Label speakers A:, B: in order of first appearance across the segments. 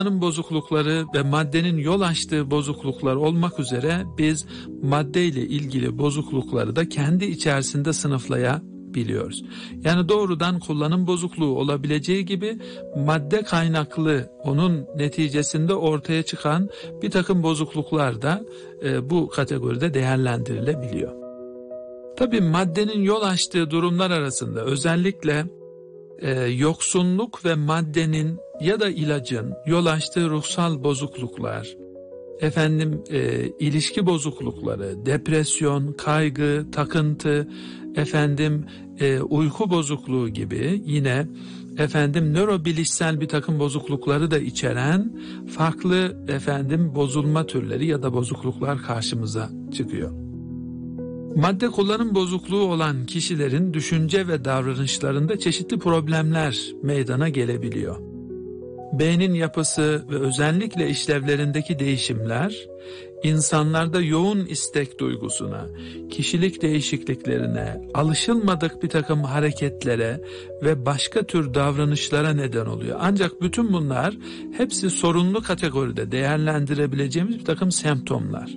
A: bozuklukları ve maddenin yol açtığı bozukluklar olmak üzere biz maddeyle ilgili bozuklukları da kendi içerisinde sınıflayabiliyoruz. Yani doğrudan kullanım bozukluğu olabileceği gibi madde kaynaklı onun neticesinde ortaya çıkan bir takım bozukluklar da bu kategoride değerlendirilebiliyor. Tabii maddenin yol açtığı durumlar arasında özellikle yoksunluk ve maddenin ya da ilacın yol açtığı ruhsal bozukluklar, ilişki bozuklukları, depresyon, kaygı, takıntı, uyku bozukluğu gibi yine nörobilişsel bir takım bozuklukları da içeren farklı bozulma türleri ya da bozukluklar karşımıza çıkıyor. Madde kullanım bozukluğu olan kişilerin düşünce ve davranışlarında çeşitli problemler meydana gelebiliyor. Beynin yapısı ve özellikle işlevlerindeki değişimler, insanlarda yoğun istek duygusuna, kişilik değişikliklerine, alışılmadık bir takım hareketlere ve başka tür davranışlara neden oluyor. Ancak bütün bunlar hepsi sorunlu kategoride değerlendirebileceğimiz bir takım semptomlar.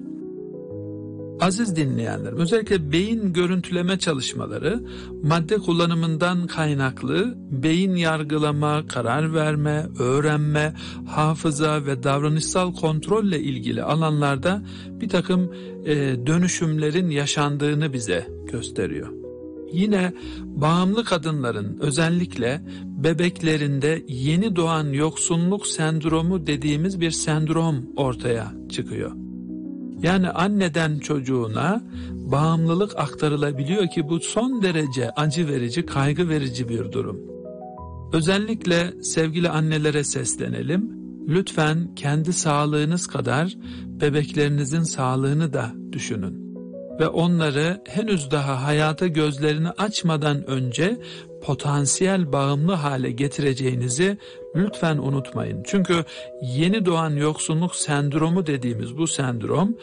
A: Aziz dinleyenlerim, özellikle beyin görüntüleme çalışmaları madde kullanımından kaynaklı beyin yargılama, karar verme, öğrenme, hafıza ve davranışsal kontrolle ilgili alanlarda bir takım dönüşümlerin yaşandığını bize gösteriyor. Yine bağımlı kadınların özellikle bebeklerinde yeni doğan yoksunluk sendromu dediğimiz bir sendrom ortaya çıkıyor. Yani anneden çocuğuna bağımlılık aktarılabiliyor ki bu son derece acı verici, kaygı verici bir durum. Özellikle sevgili annelere seslenelim. Lütfen kendi sağlığınız kadar bebeklerinizin sağlığını da düşünün. Ve onları henüz daha hayata gözlerini açmadan önce potansiyel bağımlı hale getireceğinizi lütfen unutmayın. Çünkü yeni doğan yoksunluk sendromu dediğimiz bu sendrom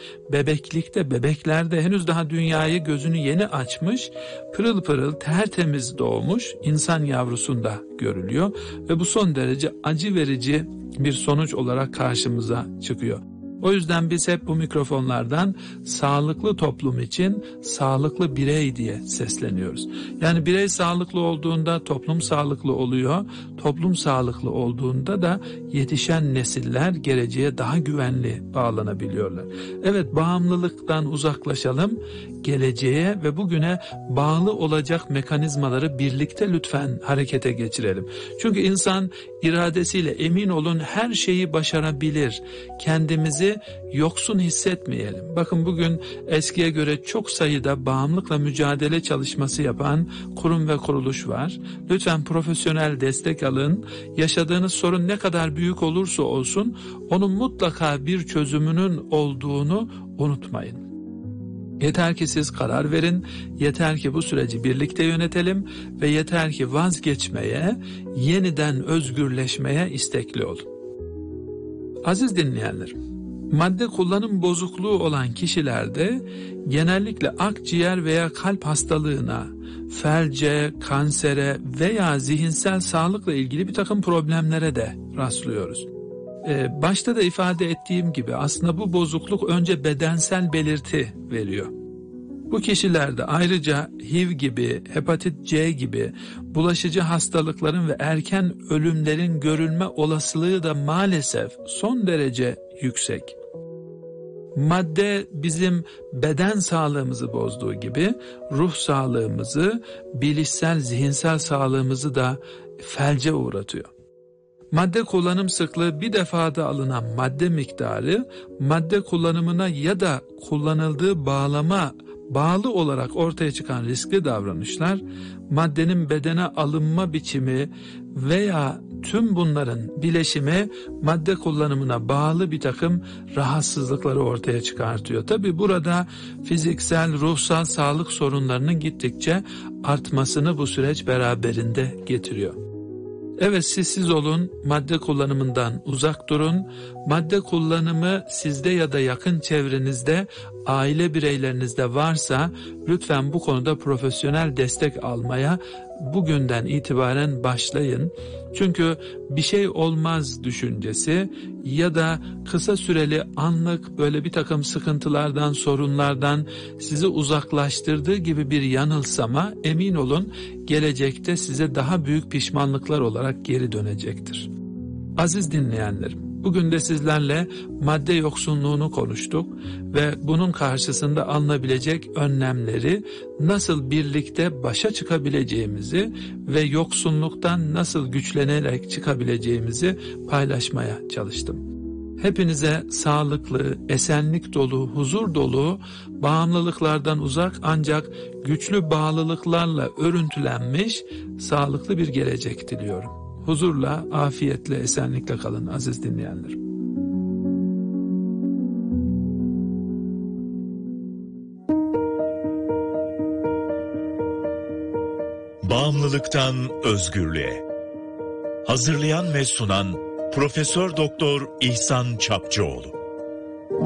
A: bebeklerde henüz daha dünyayı gözünü yeni açmış, pırıl pırıl tertemiz doğmuş insan yavrusunda görülüyor ve bu son derece acı verici bir sonuç olarak karşımıza çıkıyor. O yüzden biz hep bu mikrofonlardan sağlıklı toplum için sağlıklı birey diye sesleniyoruz. Yani birey sağlıklı olduğunda toplum sağlıklı oluyor. Toplum sağlıklı olduğunda da yetişen nesiller geleceğe daha güvenli bağlanabiliyorlar. Evet, bağımlılıktan uzaklaşalım, geleceğe ve bugüne bağlı olacak mekanizmaları birlikte lütfen harekete geçirelim. Çünkü insan iradesiyle, emin olun, her şeyi başarabilir. Kendimizi yoksun hissetmeyelim. Bakın bugün eskiye göre çok sayıda bağımlılıkla mücadele çalışması yapan kurum ve kuruluş var. Lütfen profesyonel destek alın. Yaşadığınız sorun ne kadar büyük olursa olsun onun mutlaka bir çözümünün olduğunu unutmayın. Yeter ki siz karar verin, yeter ki bu süreci birlikte yönetelim ve yeter ki vazgeçmeye, yeniden özgürleşmeye istekli olun. Aziz dinleyenlerim, madde kullanım bozukluğu olan kişilerde genellikle akciğer veya kalp hastalığına, felce, kansere veya zihinsel sağlıkla ilgili bir takım problemlere de rastlıyoruz. Başta da ifade ettiğim gibi aslında bu bozukluk önce bedensel belirti veriyor. Bu kişilerde ayrıca HIV gibi, hepatit C gibi bulaşıcı hastalıkların ve erken ölümlerin görülme olasılığı da maalesef son derece yüksek. Madde bizim beden sağlığımızı bozduğu gibi ruh sağlığımızı, bilişsel, zihinsel sağlığımızı da felce uğratıyor. Madde kullanım sıklığı bir defada alınan madde miktarı, madde kullanımına ya da kullanıldığı bağlama bağlı olarak ortaya çıkan riskli davranışlar, maddenin bedene alınma biçimi veya tüm bunların bileşimi madde kullanımına bağlı bir takım rahatsızlıkları ortaya çıkartıyor. Tabii burada fiziksel, ruhsal sağlık sorunlarının gittikçe artmasını bu süreç beraberinde getiriyor. Evet, siz olun, madde kullanımından uzak durun. Madde kullanımı sizde ya da yakın çevrenizde aile bireylerinizde varsa lütfen bu konuda profesyonel destek almaya bugünden itibaren başlayın. Çünkü bir şey olmaz düşüncesi ya da kısa süreli anlık böyle bir takım sıkıntılardan, sorunlardan sizi uzaklaştırdığı gibi bir yanılsama, emin olun gelecekte size daha büyük pişmanlıklar olarak geri dönecektir. Aziz dinleyenlerim, bugün de sizlerle madde yoksunluğunu konuştuk ve bunun karşısında alınabilecek önlemleri, nasıl birlikte başa çıkabileceğimizi ve yoksunluktan nasıl güçlenerek çıkabileceğimizi paylaşmaya çalıştım. Hepinize sağlıklı, esenlik dolu, huzur dolu, bağımlılıklardan uzak ancak güçlü bağlılıklarla örüntülenmiş sağlıklı bir gelecek diliyorum. Huzurla, afiyetle, esenlikle kalın aziz dinleyenlerim.
B: Bağımlılıktan özgürlüğe. Hazırlayan ve sunan Profesör Doktor İhsan Çapçıoğlu.